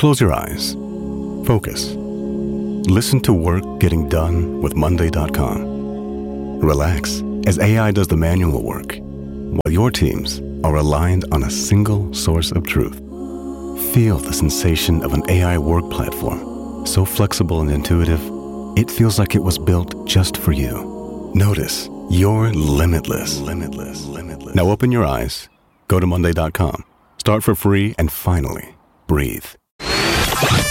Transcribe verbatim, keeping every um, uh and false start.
Close your eyes. Focus. Listen to work getting done with Monday dot com. Relax as A I does the manual work, while your teams are aligned on a single source of truth. Feel the sensation of an A I work platform, so flexible and intuitive, it feels like it was built just for you. Notice you're limitless, limitless, limitless. Now open your eyes, go to Monday dot com, start for free, and finally, breathe.